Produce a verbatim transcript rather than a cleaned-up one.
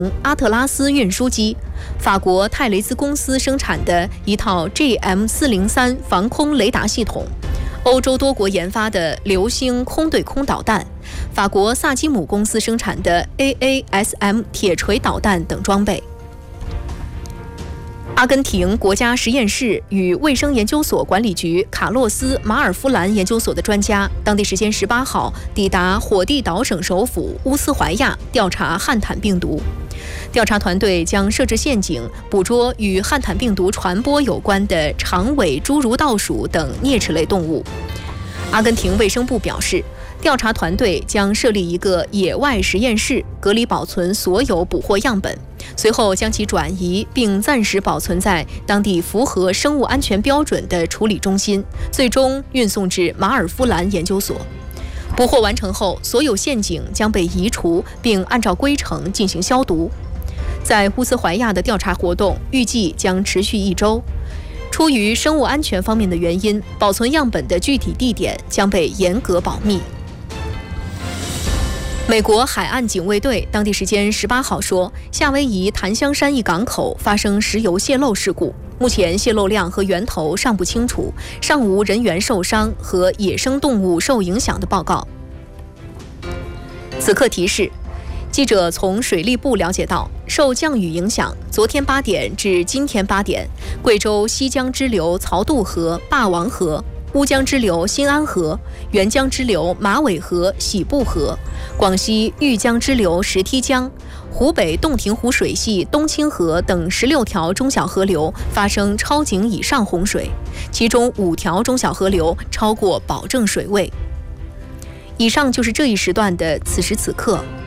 阿特拉斯运输机，法国泰雷兹公司生产的一套 G M 四零三防空雷达系统，欧洲多国研发的流星空对空导弹，法国萨基姆公司生产的 A A S M 铁锤导弹等装备。阿根廷国家实验室与卫生研究所管理局卡洛斯·马尔夫兰研究所的专家，当地时间十八号抵达火地岛省首府乌斯怀亚调查汉坦病毒。调查团队将设置陷阱，捕捉与汉坦病毒传播有关的长尾侏儒道鼠等啮齿类动物。阿根廷卫生部表示，调查团队将设立一个野外实验室，隔离保存所有捕获样本，随后将其转移并暂时保存在当地符合生物安全标准的处理中心，最终运送至马尔夫兰研究所。捕获完成后，所有陷阱将被移除，并按照规程进行消毒。在乌斯怀亚的调查活动预计将持续一周。出于生物安全方面的原因，保存样本的具体地点将被严格保密。美国海岸警卫队当地时间十八号说，夏威夷檀香山一港口发生石油泄漏事故，目前泄漏量和源头尚不清楚，尚无人员受伤和野生动物受影响的报告。此刻提示。记者从水利部了解到，受降雨影响，昨天八点至今天八点，贵州西江支流曹渡河、霸王河、乌江支流新安河、沅江支流马尾河、喜布河、广西玉江支流石梯江、湖北洞庭湖水系东清河等十六条中小河流发生超警以上洪水，其中五条中小河流超过保证水位。以上就是这一时段的此时此刻。